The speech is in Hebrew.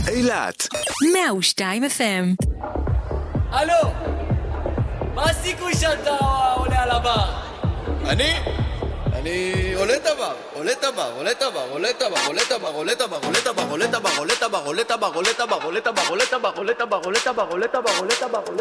אילת 102 FM. הלו, מה הסיכוי שאתה עולה על הבר? אני עולה תבר, עולה תבר, עולה תבר, עולה תבר, עולה תבר, עולה תבר, עולה תבר, עולה תבר, עולה תבר, עולה תבר, עולה תבר, עולה תבר, עולה תבר, עולה תבר, עולה תבר, עולה תבר, עולה תבר, עולה תבר,